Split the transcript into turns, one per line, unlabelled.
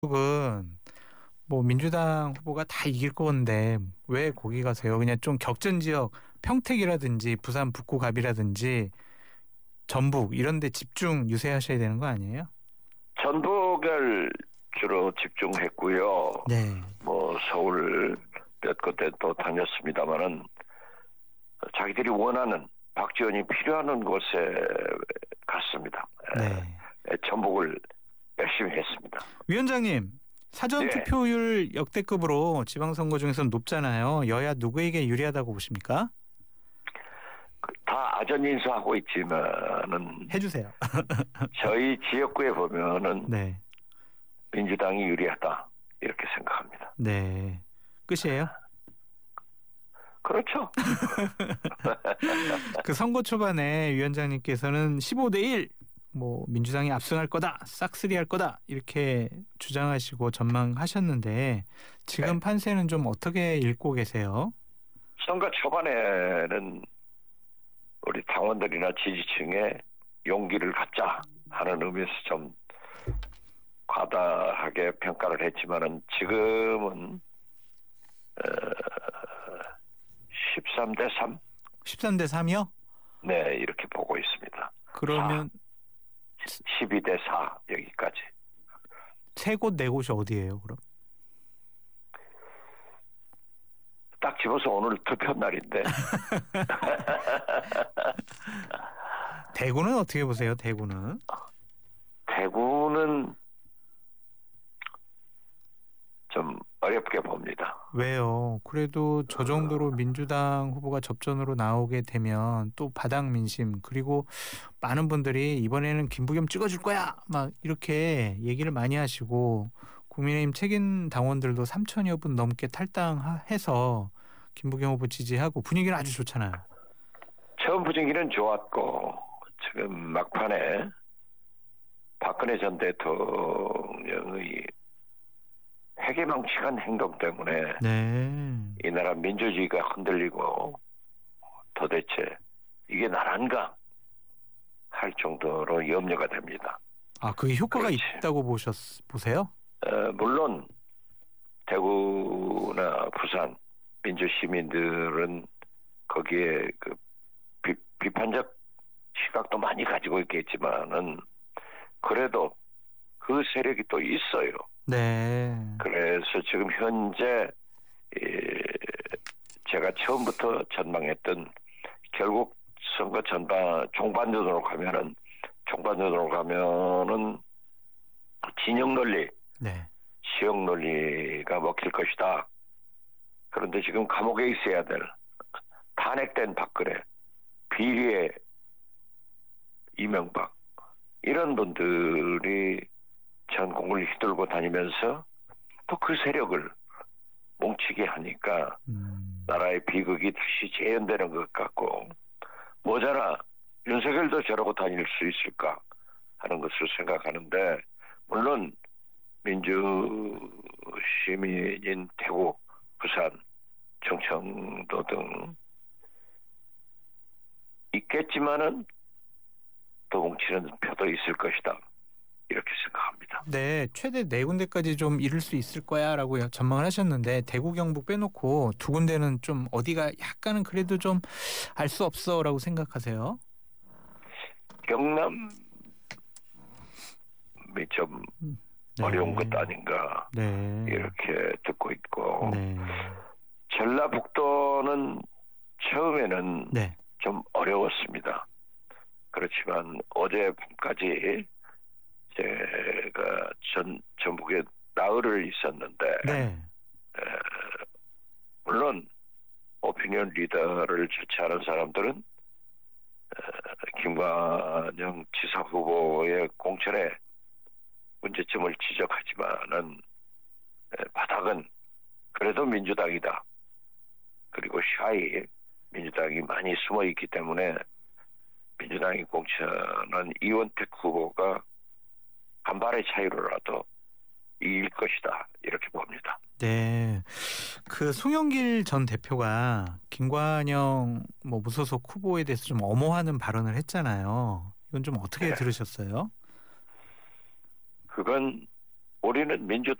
쪽은 뭐 민주당 후보가 다 이길 건데 왜 거기 가세요? 그냥 좀 격전 지역 평택이라든지 부산 북구갑이라든지 전북 이런 데 집중 유세하셔야 되는 거 아니에요?
전북을 주로 집중했고요.
네.
뭐 서울 몇 군데 또 다녔습니다마는 자기들이 원하는 박지원이 필요한 곳에 갔습니다.
네.
전북을 열심히 했습니다.
위원장님, 사전
네.
투표율 역대급으로 지방선거 중에서 높잖아요. 여야 누구에게 유리하다고 보십니까?
다 아전 인수하고 있지만은
해주세요.
저희 지역구에 보면은
네.
민주당이 유리하다 이렇게 생각합니다.
네. 끝이에요?
그렇죠.
그 선거 초반에 위원장님께서는 15대 1, 뭐 민주당이 압승할 거다, 싹쓸이할 거다 이렇게 주장하시고 전망하셨는데 지금
네.
판세는 좀 어떻게 읽고 계세요?
선거 초반에는 우리 당원들이나 지지층에 용기를 갖자 하는 의미에서 좀 과다하게 평가를 했지만은 지금은 13대 3?
13대 3이요?
네, 이렇게 보고 있습니다.
그러면
12대 4 여기까지.
세 곳 네 곳이 어디예요, 그럼?
딱 집어서 오늘 투표 날인데
대구는 어떻게 보세요, 대구는?
대구는 좀 어렵게 봅니다.
왜요? 그래도 저 정도로 민주당 후보가 접전으로 나오게 되면 또 바닥 민심 그리고 많은 분들이 이번에는 김부겸 찍어줄 거야 막 이렇게 얘기를 많이 하시고 국민의힘 책임 당원들도 3천여 분 넘게 탈당해서 김부겸 후보 지지하고 분위기는 아주 좋잖아요.
처음 분위기는 좋았고 지금 막판에 박근혜 전 대통령의 회계망측한 행동 때문에
네.
이 나라 민주주의가 흔들리고 도대체 이게 나란가 할 정도로 염려가 됩니다.
아, 그게 효과가
그렇지.
있다고 보세요?
물론 대구나 부산 민주시민들은 거기에 그 비판적 시각도 많이 가지고 있겠지만은 그래도 그 세력이 또 있어요.
네.
그래서 지금 현재 제가 처음부터 전망했던 결국 선거 종반전으로 가면은 진영 논리,
네.
지역 논리가 먹힐 것이다. 그런데 지금 감옥에 있어야 될 탄핵된 박근혜, 비리의 이명박 이런 분들이 전국을 휘둘고 다니면서 또 그 세력을 뭉치게 하니까 나라의 비극이 다시 재현되는 것 같고 모자라 윤석열도 저러고 다닐 수 있을까 하는 것을 생각하는데 물론 민주 시민인 대구, 부산, 충청도 등 있겠지만은 또 뭉치는 표도 있을 것이다. 이렇게 생각합니다.
네, 최대 네 군데까지 좀 이룰 수 있을 거야라고 전망을 하셨는데 대구 경북 빼놓고 두 군데는 좀 어디가 약간은 그래도 좀 알 수 없어라고 생각하세요?
경남이 좀
네.
어려운 것 아닌가
네.
이렇게 듣고 있고
네.
전라북도는 처음에는
네.
좀 어려웠습니다. 그렇지만 어젯밤까지 제가 전북에 나흘을 있었는데
네.
물론 오피니언 리더를 주최하는 사람들은 김관영 지사 후보의 공천에 문제점을 지적하지만은 바닥은 그래도 민주당이다. 그리고 샤이 민주당이 많이 숨어 있기 때문에 민주당이 공천한 이원택 후보가 간발의 차이로라도 이길 것이다 이렇게 봅니다.
네. 그 송영길 전 대표가 김관영 뭐 무소속 후보에 대해서 좀 엄호하는 발언을 했잖아요. 이건 좀 어떻게
네.
들으셨어요?
그건 우리는 민주당